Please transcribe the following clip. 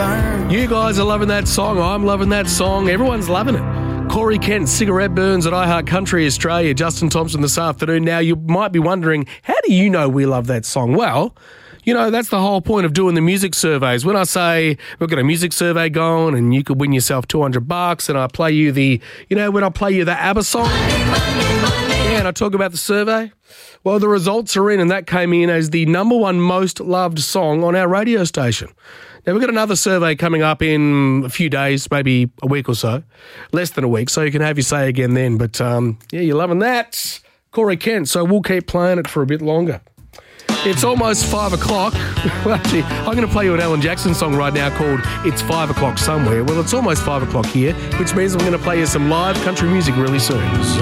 burn. You guys are loving that song. I'm loving that song. Everyone's loving it. Corey Kent, Cigarette Burns at iHeart Country Australia. Justin Thompson this afternoon. Now, you might be wondering, how do you know we love that song? Well, you know, that's the whole point of doing the music surveys. When I say we've got a music survey going and you could win yourself $200 and I play you when I play you the ABBA song, and I talk about the survey, well, the results are in, and that came in as the number one most loved song on our radio station. Now, we've got another survey coming up in a few days, maybe a week or so, less than a week, so you can have your say again then. But, yeah, you're loving that, Corey Kent, so we'll keep playing it for a bit longer. It's almost 5 o'clock. Well, actually, I'm going to play you an Alan Jackson song right now called It's 5 o'clock somewhere. Well, it's almost 5 o'clock here, which means I'm going to play you some live country music really soon.